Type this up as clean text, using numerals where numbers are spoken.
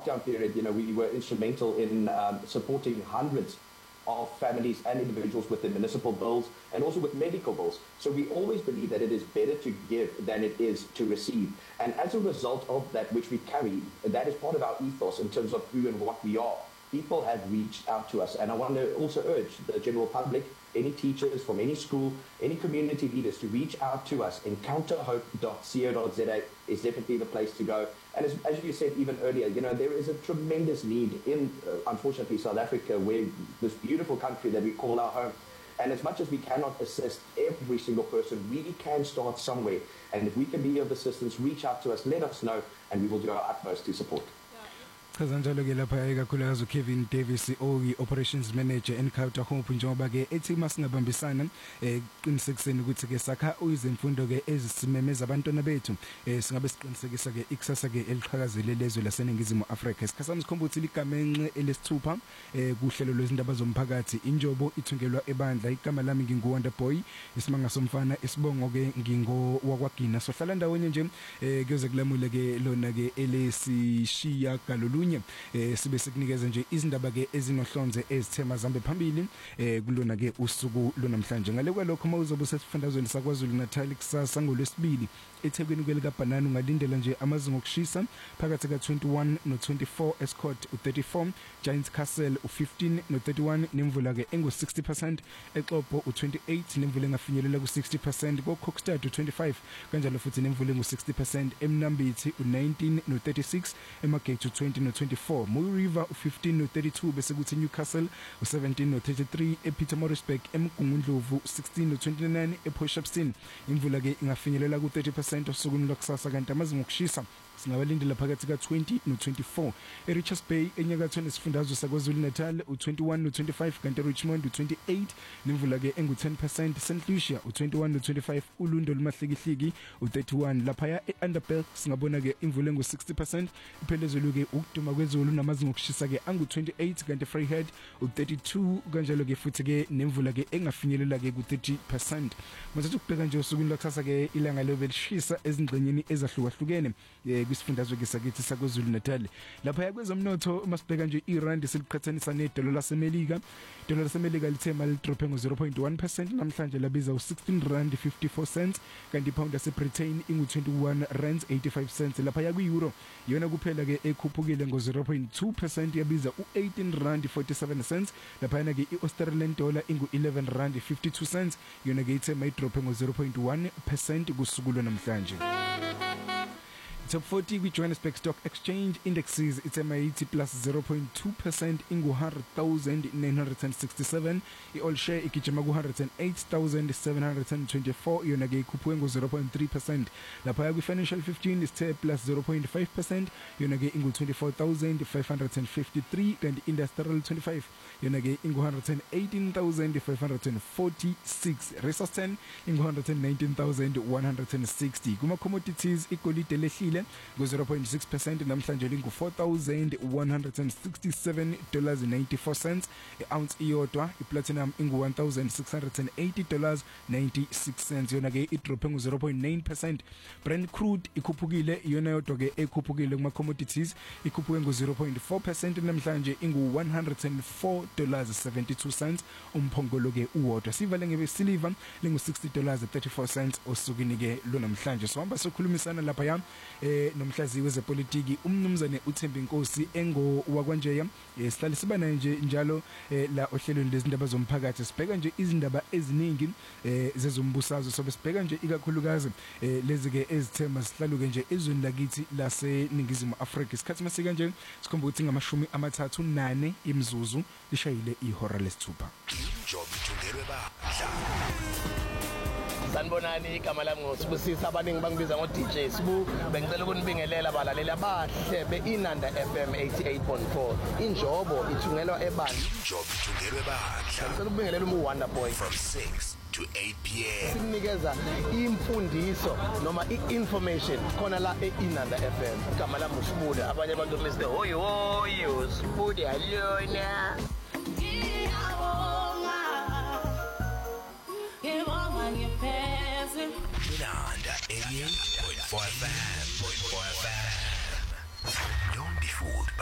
lockdown period, we were instrumental in supporting hundreds of families and individuals with their municipal bills and also with medical bills. So we always believe that it is better to give than it is to receive. And as a result of that which we carry, that is part of our ethos in terms of who and what we are. People have reached out to us, and I want to also urge the general public, any teachers from any school, any community leaders to reach out to us. Encounterhope.co.za is definitely the place to go. And as you said even earlier, there is a tremendous need in, unfortunately, South Africa, where this beautiful country that we call our home. And as much as we cannot assist every single person, we can start somewhere. And if we can be of assistance, reach out to us, let us know, and we will do our utmost to support. Khazanjalo ke lapha ikakhulukazi Kevin Davis operations manager Encounter Hope njengoba ke ethi masingabambisana qinisekiseni ukuthi ke sakha izimfundo ke ezisimemeza abantwana bethu singabe siqinisekisa ke ikusasa ke eliqhakazile lezwe laseNingizimu Afrika. Isikhasana sikhomba ukuthi ligamenxe elesithupha kuhlelo lwezindaba zomphakathi injobo ithungelwa ebandla. Igama lami nginguWonder Boy, isimanga somfana isibongo ke ngingo wakwagina. Sohlala ndawonye nje kuyoze kulamule ke lona ke elesishiya galolu sibe sikunikeza nje izindaba ke ezinohlonze ezithema zambe phambili kulona ke usuku lonamhlanje. Ngale kwalokho mawuzobe sesifundazweni saKwaZulu Natal kusasa ngolwesibili eThekwini kwelika Banana ungalindela nje amazinga okushisa phakathi ka21 no24, Escort u34, Giants Castle u15 no31, nemvula ke engu60%, eXhobo u28 nemvula engafinyelela ku60%, koKokstad u25 kanjalo futhi nemvula engu60%, eMnambithi u19 no36, eMagate u20 no24, Mooi River u15 no32, bese kuthi Newcastle u17 no33, ePietermaritzburg eMgungundlovu 16 no29, ePort Shepstone imvula ke ingafinyelela ku30% osukwini lokusasa kanti amazinga okushisa singabalindela phakathi ka20 no24, eRichards Bay enyakatho nesifundazwe saKwaZulu Natal u21 no25 kanti eRichmond u28 nemvula ke engu10%, St Lucia u21 no25, uLundo luMahlikihliki u31, lapha ya eUnderberg singabona ke imvula engu60%, iphelezo ke ukuduma kwezulu namazinga okushisa ke angu28 kanti Vryheid u32 kanjalo ke futhi ke nemvula ke engafinyelela ke ku30%. Manje ukubheka nje usukwini lokusasa ke ilanga lobelishisa ezingxenyeni ezahlukahlukene kwisifundazwe ke sakithi saKwaZulu Natal. Lapha yakwezomnotho masibheka nje iRand siliqhathanisa nedola laseMelika. Idola laseMelika lithe malidrophe ngo0.1% namhlanje labiza u16.54 kanti ipound yaseBritain ingu21.85. Lapha yakwi-euro yona kuphela ke ekhuphukile ngo0.2% yabiza u18.47. Lapha yana ke iAustralian dollar ingu11.52 yona ke ithe mayidrophe ngo0.1% kusuku namhlanje. Top 40 kwi-Johannesburg Stock Exchange indexes it's MIT plus 0.2% ingu 100,967. I-all share ikijima ku 108,724 yona ke ikhuphuke ngo 0.3%. Lapha kwi-Financial 15 isithe plus 0.5% yona ke ingu 24,553 kanti Industrial 25 yona ke ingu 118,546. Resource 10 ingu 119,160. Kuma commodities igolide lehlile ngo0.6% namhlanje lingu $4,167.94. I-ounce iyodwa iplatinum ingu $1,680.96 yona ke idrophe ngo0.9%. Brent crude ikhuphukile yona yodwa ke ekhuphukile kuma commodities ikhuphuke ngo0.4% namhlanje ingu $104.72 umphongolo ke uwodwa. Sivale ngebe silver lingu $60.34 osukini ke lo namhlanje. So hamba sokhulumisana lapha ya nomhlazi wezepolitiki umnumzane uThembi Nkosi engo wakwanjeya. Sihlale siba naye nje njalo la ohlelweni lezindaba zomphakathi sibheka nje izindaba eziningi zezombusazwe sobe sibheka nje ikakhulukazi lezi ke ezithema sihlaluke nje ezweni lakithi laseNingizimu Afrika. Isikhathi masika nje sikhomba ukuthi ngama-34 imizuzu lishayile ihora lesithupha. Job ithungelwe badla. Sanibonani igama lami ngosibusisa abaningi bangibiza ngo DJ Sibu. Bengicela ukunibingelela abalaleli abahle beInanda FM 88.4. Injobo ithungelwa ebandla. Job ithungelwe badla. Ngicela ukubingelela uWonder Boy from 6 to 8 p.m. Sinikeza imfundiso noma i-information khona la eInanda FM. Igama lami uSibude, abanye abantu Mr. Hoyo hoyo Sibude alona. Inanda 88.4 FM. Don't be fooled.